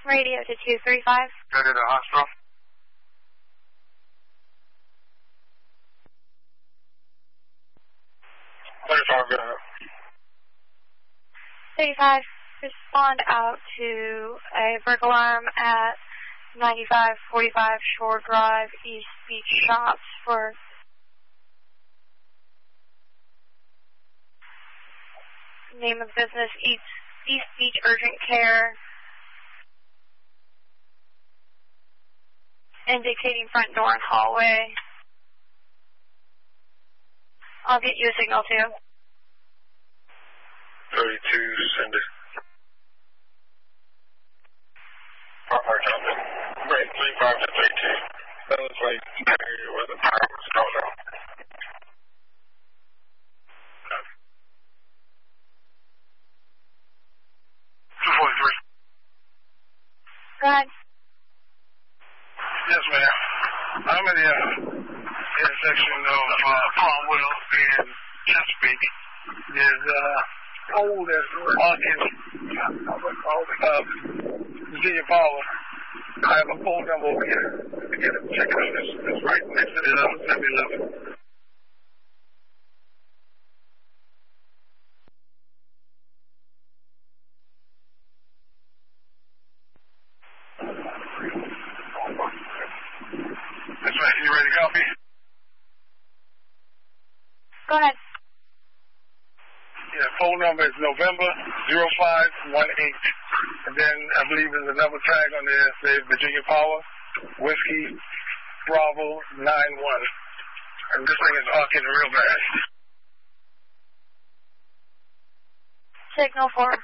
Radio to 235. Go to the hospital. Where's our go? 35, respond out to a burglar alarm at 9545 Shore Drive, East Beach Shops for name of business, East Beach Urgent Care, indicating front door and hallway. I'll get you a signal too. 32, send it. Right, 35 to 32. That looks like where the power was going on. Go ahead. Yes, ma'am. I'm in the intersection of Palmwell and Chesapeake. There's pole that's blocking Virginia Power. I have a phone number over here to get it checked out. It's right next to the 7-Eleven. That's right. You ready to copy? Go ahead. Yeah, phone number is November 0518. And then I believe there's another tag on there that says Virginia Power, Whiskey, Bravo 91. And this thing is arcing real bad. Signal 4.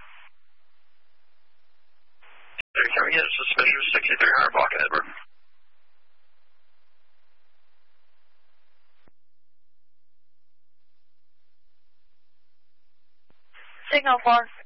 Can we get suspicious 6300 block in Edward? Signal 4.